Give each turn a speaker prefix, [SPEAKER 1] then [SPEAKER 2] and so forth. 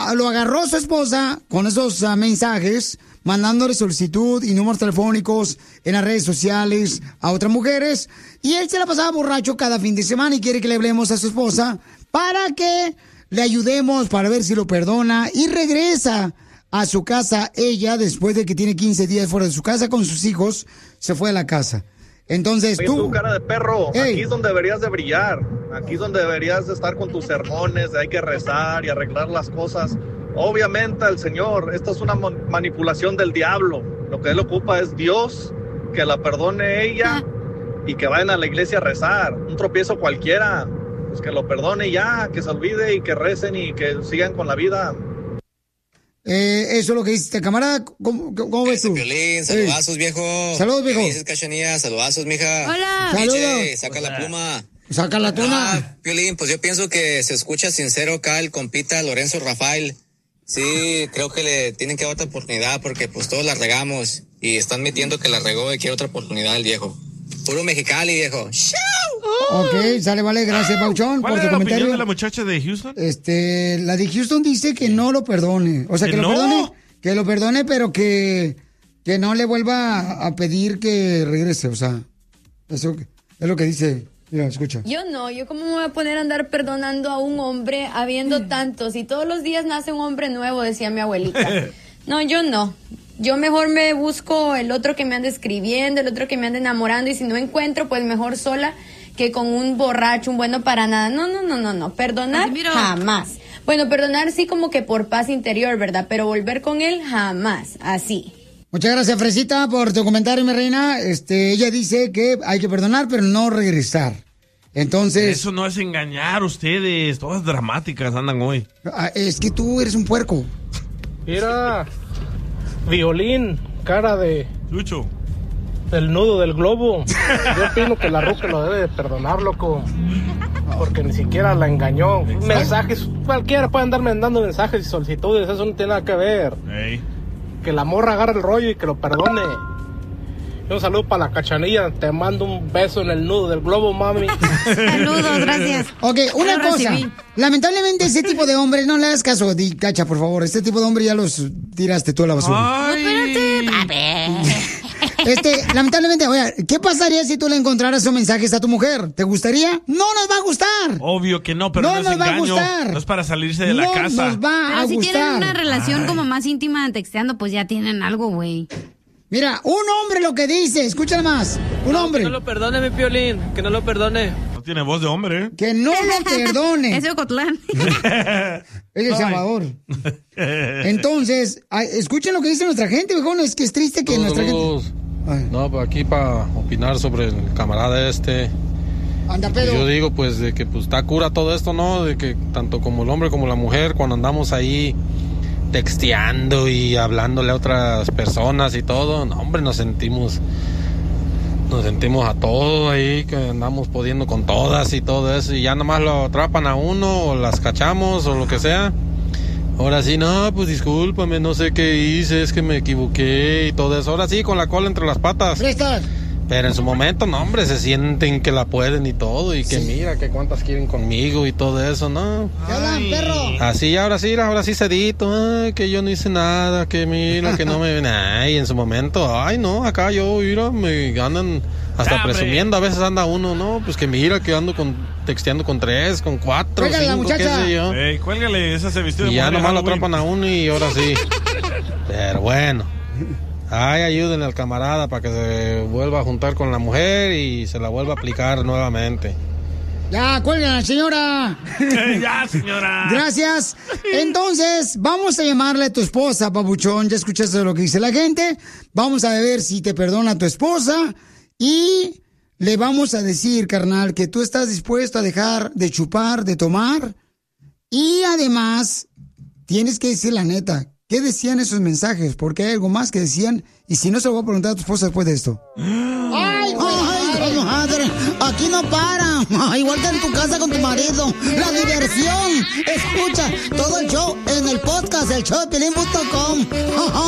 [SPEAKER 1] lo agarró su esposa con esos mensajes, mandándole solicitud y números telefónicos en las redes sociales a otras mujeres. Y él se la pasaba borracho cada fin de semana y quiere que le hablemos a su esposa para que le ayudemos para ver si lo perdona y regresa a su casa. Ella, después de que tiene 15 días fuera de su casa con sus hijos, se fue a la casa. Entonces
[SPEAKER 2] tú, cara de perro, aquí es donde deberías de brillar, aquí es donde deberías de estar con tus sermones, hay que rezar y arreglar las cosas. Obviamente el Señor, esto es una manipulación del diablo, lo que él ocupa es Dios, que la perdone ella y que vayan a la iglesia a rezar, un tropiezo cualquiera, pues que lo perdone ya, que se olvide y que recen y que sigan con la vida.
[SPEAKER 1] Eso es lo que dice, camarada. ¿Cómo ves tú?
[SPEAKER 3] Piolín, saludazos, viejo.
[SPEAKER 1] Saludos, viejo.
[SPEAKER 3] ¿Qué dices, Cachanilla? Saludazos, mija.
[SPEAKER 4] Hola.
[SPEAKER 3] Saludos. Saca la pluma.
[SPEAKER 1] Saca la tuna.
[SPEAKER 3] Piolín, pues yo pienso que se escucha sincero acá el compita Lorenzo Rafael. Sí, creo que le tienen que dar otra oportunidad porque pues todos la regamos y están metiendo que la regó y quiere otra oportunidad el viejo. Puro Mexicali, viejo.
[SPEAKER 1] Ok, sale, vale, gracias, Pauchón, por tu comentario.
[SPEAKER 5] ¿Cuál es la opinión de la muchacha de Houston?
[SPEAKER 1] La de Houston dice que no lo perdone. O sea, que lo perdone, pero que no le vuelva a pedir que regrese. O sea, eso es lo que dice. Mira, escucha.
[SPEAKER 4] Yo cómo me voy a poner a andar perdonando a un hombre habiendo tantos. Y todos los días nace un hombre nuevo, decía mi abuelita. No, yo no. Yo mejor me busco el otro que me ande escribiendo, el otro que me ande enamorando. Y si no encuentro, pues mejor sola que con un borracho, un bueno para nada. No. Perdonar, jamás. Bueno, perdonar sí como que por paz interior, ¿verdad? Pero volver con él, jamás. Así.
[SPEAKER 1] Muchas gracias, Fresita, por tu comentario, mi reina. Ella dice que hay que perdonar, pero no regresar. Entonces...
[SPEAKER 5] Eso no es engañar ustedes. Todas dramáticas andan hoy.
[SPEAKER 1] Es que tú eres un puerco.
[SPEAKER 6] Mira, Violín, cara de...
[SPEAKER 5] Lucho.
[SPEAKER 6] El nudo del globo. Yo opino que la ruca lo debe de perdonar, loco. Porque ni siquiera la engañó. Mensajes, cualquiera puede andar mandando mensajes y solicitudes, eso no tiene nada que ver.
[SPEAKER 5] Hey.
[SPEAKER 6] Que la morra agarre el rollo y que lo perdone. Un saludo para la Cachanilla, te mando un beso en el nudo del globo, mami.
[SPEAKER 4] Saludos, gracias.
[SPEAKER 1] Ok, una cosa. Lamentablemente ese tipo de hombres, no le hagas caso, Cacha, por favor. Este tipo de hombres ya los tiraste tú a la basura.
[SPEAKER 4] Ay. No, espérate, papi.
[SPEAKER 1] Lamentablemente, oye, ¿qué pasaría si tú le encontraras esos mensajes a tu mujer? ¿Te gustaría? No nos va a gustar.
[SPEAKER 5] Obvio que no, pero no es
[SPEAKER 1] nos
[SPEAKER 5] engaño.
[SPEAKER 1] Va a gustar.
[SPEAKER 5] No es para salirse de la casa.
[SPEAKER 1] Nos va a
[SPEAKER 4] si
[SPEAKER 1] gustar.
[SPEAKER 4] tienen una relación como más íntima texteando, pues ya tienen algo, güey.
[SPEAKER 1] Mira, un hombre lo que dice, escúchalo más. Un hombre.
[SPEAKER 7] Que no lo perdone, mi Piolín, que no lo perdone.
[SPEAKER 5] No tiene voz de hombre, ¿eh?
[SPEAKER 1] Que no lo perdone.
[SPEAKER 4] Es de Ocotlán.
[SPEAKER 1] Es de Salvador. Entonces, escuchen lo que dice nuestra gente, viejón. Es que es triste que nuestra gente...
[SPEAKER 8] No, pues aquí para opinar sobre el camarada
[SPEAKER 1] Anda, pedo.
[SPEAKER 8] Yo digo, pues, de que pues está cura todo esto, ¿no? De que tanto como el hombre como la mujer, cuando andamos ahí texteando y hablándole a otras personas y todo, no, hombre, nos sentimos a todo ahí, que andamos pudiendo con todas y todo eso, y ya nomás lo atrapan a uno, o las cachamos, o lo que sea. Ahora sí, no, pues discúlpame, no sé qué hice, es que me equivoqué y todo eso. Ahora sí, con la cola entre las patas.
[SPEAKER 1] ¿Prestas?
[SPEAKER 8] Pero en su momento, no, hombre, se sienten que la pueden y todo, y que mira, que cuántas quieren conmigo y todo eso, ¿no?
[SPEAKER 1] ¿Qué hablan, perro?
[SPEAKER 8] Así, ahora sí cedito, ay, que yo no hice nada, que mira, que no me... Ay, en su momento, ay, no, acá yo, mira, me andan hasta presumiendo, a veces anda uno, ¿no? Pues que mira, que ando texteando con 3, con 4, 5, qué sé yo.
[SPEAKER 5] Ey, cuélgale, esa se vistió de
[SPEAKER 8] y ya nomás lo
[SPEAKER 5] Halloween.
[SPEAKER 8] atrapan a uno y ahora sí. Pero bueno. Ay, ayúdenle al camarada para que se vuelva a juntar con la mujer y se la vuelva a aplicar nuevamente.
[SPEAKER 1] Ya, cuélgala, señora.
[SPEAKER 5] Ya, señora.
[SPEAKER 1] Gracias. Entonces, vamos a llamarle a tu esposa, papuchón. Ya escuchaste lo que dice la gente. Vamos a ver si te perdona tu esposa. Y le vamos a decir, carnal, que tú estás dispuesto a dejar de chupar, de tomar. Y además, tienes que decir la neta. ¿Qué decían esos mensajes? Porque hay algo más que decían. Y si no, se lo voy a preguntar a tu esposa después de esto. ¡Ay, comadre! Aquí no para. Igual que en tu casa con tu marido. La diversión. Escucha todo el show en el podcast, el showdepiolín.com.